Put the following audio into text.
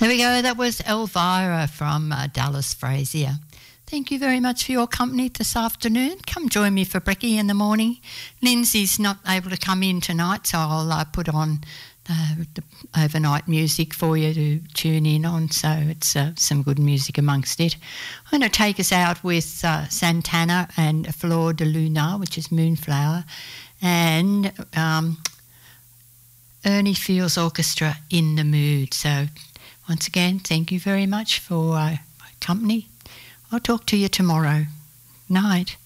There we go. That was Elvira from Dallas Frazier. Thank you very much for your company this afternoon. Come join me for brekkie in the morning. Lindsay's not able to come in tonight, so I'll put on the overnight music for you to tune in on, so it's some good music amongst it. I'm going to take us out with Santana and Flor de Luna, which is Moonflower, and Ernie Fields Orchestra, In the Mood. So once again, thank you very much for my company. I'll talk to you tomorrow. Night.